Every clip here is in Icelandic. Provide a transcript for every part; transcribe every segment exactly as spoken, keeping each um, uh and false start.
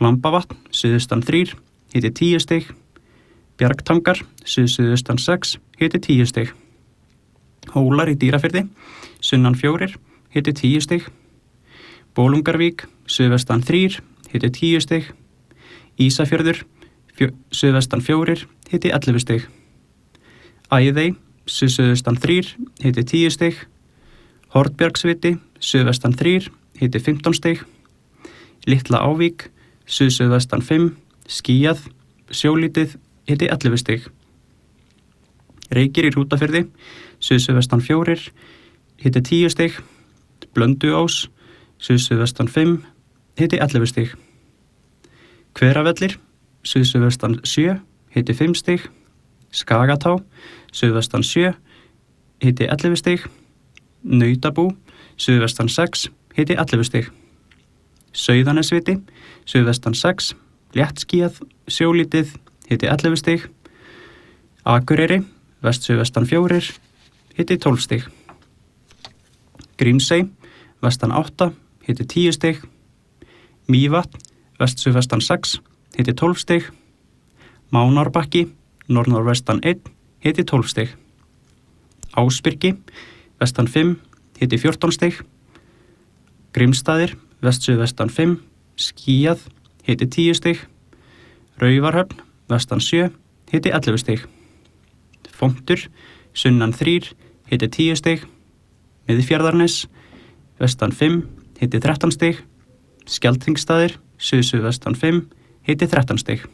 Lambavatn, suðaustan þrír, hiti tíu stig. Bjargtangar, suð-suðaustan sex, hiti tíu stig. Hólar í Dýrafirði, sunnan fjórir, hiti tíu stig. Bolungarvík, suðvestan þrír, hiti tíu stig. Ísafjörður, fjö, suðvestan fjórir, hiti ellefu stig. Æðey, suð-suðaustan þrír, hiti tíu stig. Hornbjargsviti, suðvestan þrír, hiti fimmtán stig. Litla Ávík, suð-suðvestan fimm, skýjað, sjólítið, hiti ellefu stig. Reykir í Hrútafirði, suð-suðvestan fjórir, hiti tíu stig. Blönduós, suð-suðvestan fimm, hiti ellefu stig. Hveravellir, suð-suðvestan sjö, hiti fimm stig. Skagatá, suðvestan sjö, hiti ellefu stig. Nautabú, suðvestan sex, hiti ellefu stig. Sauðanesviti, suðvestan sex, léttskýjað, sjólítið, hiti ellefu stig. Akureyri, vest-suðvestan fjórir, hiti tólf stig. Grímsey, vestan átta, hiti tíu stig. Mývatn, vest-suðvestan sex, hiti tólf stig. Mánárbakki, norðnorvestan einn, hiti tólf stig. Ásbyrgi, vestan fimm, hiti fjórtán stig. Grímsstaðir, vest-suðvestan fimm, skýjað, hiti tíu stig. Raufarhöfn, vestan sjö, hiti ellefu stig. Fontur, sunnan þrír, hiti tíu stig. Miðfjarðarnes, vestan fimm, hiti þrettán stig. Skjaldþingsstaðir, suð-suðvestan fimm, hiti þrettán stig.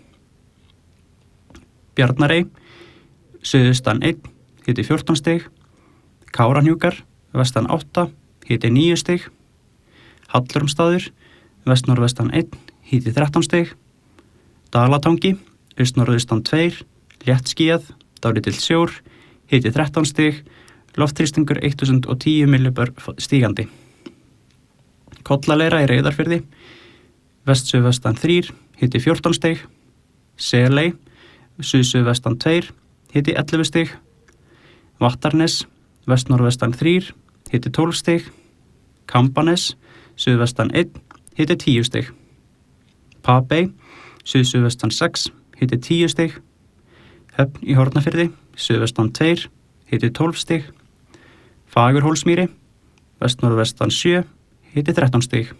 Bjarnarey, suðaustan einn, hiti fjórtán stig. Kárahnjúkar, vestan átta, hiti níu stig. Hallormsstaður, vestnorðvestan einn, hiti þrettán stig. Dalatangi, austnorðaustan tveir, léttskýjað, dálítill sjór, hiti þrettán stig. Loftþrýstingur þúsund og tíu millibör stígandi. Kollaleira í Reyðarfirði, vest-suðvestan þrír, hiti fjórtán stig. Seley, suð-suðvestan tveir, hiti ellefu stig. Vattarnes, vestnorðvestan þrír, hiti tólf stig. Kambanes, suðvestan einn, hiti tíu stig. Papey, suð-suðvestan sex, hiti tíu stig. Höfn í Hornafirði, suðvestan tveir, hiti tólf stig. Fagurhólsmýri, vestnorðvestan sjö, hiti þrettán stig.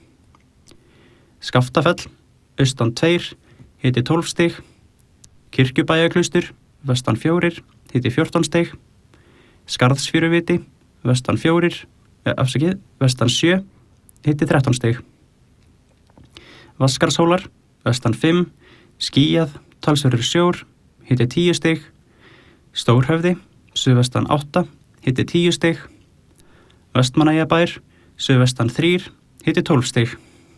Skaftafell, austan tveir, hiti tólf stig. Kirkjubæjaklaustur, vestan fjórir, hiti fjórtán stig. Skarðsfjöruviti, vestan fjórir, eh, afsakið, vestan sjö, hiti þrettán stig. Vaskarshólar, vestan fimm, skýjað, talsverður sjór, hiti tíu stig. Stórhöfði, suðvestan átta, hiti tíu stig. Vestmannaeyjabær, suðvestan þrír, hiti tólf stig.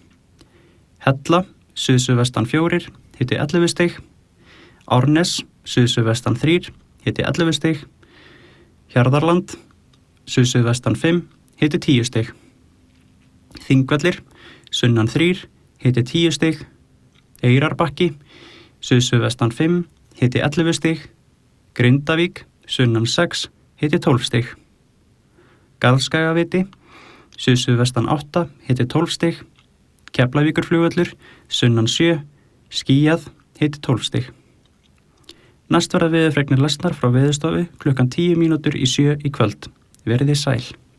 Hella, suð-suðvestan fjórir, hiti ellefu stig. Árnes, suð-suðvestan þrír, hiti ellefu stig. Hjarðarland, suð-suðvestan fimm, hiti tíu stig. Þingvellir, sunnan þrír, hiti tíu stig. Eyrarbakki, suð-suðvestan fimm, hiti ellefu stig. Grindavík, sunnan sex, hiti tólf stig. Garðskagaviti, suð-suðvestan átta, hiti tólf stig. Keflavíkurflugvöllur, sunnan sjö, skýjað, hiti tólf stig. Næst verða veðurfregnir lesnar frá Veðurstofu klukkan tíu mínútur í sjö í kvöld. Verið þið sæl.